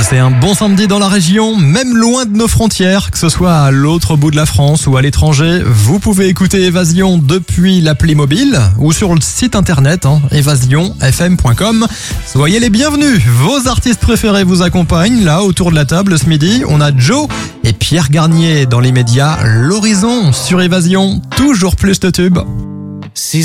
Passez un bon samedi dans la région, même loin de nos frontières, que ce soit à l'autre bout de la France ou à l'étranger. Vous pouvez écouter Évasion depuis l'appli mobile ou sur le site internet évasionfm.com. Soyez les bienvenus. Vos artistes préférés vous accompagnent là autour de la table ce midi. On a Joe et Pierre Garnier dans l'immédiat. L'horizon sur Évasion, toujours plus de tubes.